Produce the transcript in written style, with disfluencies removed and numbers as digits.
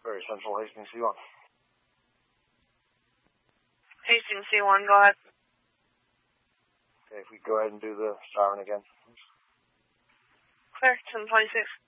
Very Central, Hastings C1. Hastings C1, go ahead. Okay, if we go ahead and do the siren again. Clear, 1026.